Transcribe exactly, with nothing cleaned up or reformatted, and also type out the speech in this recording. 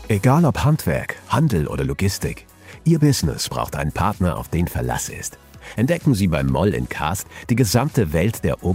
Egal ob Handwerk, Handel oder Logistik, Ihr Business braucht einen Partner, auf den Verlass ist. Entdecken Sie beim Moll in Cast die gesamte Welt der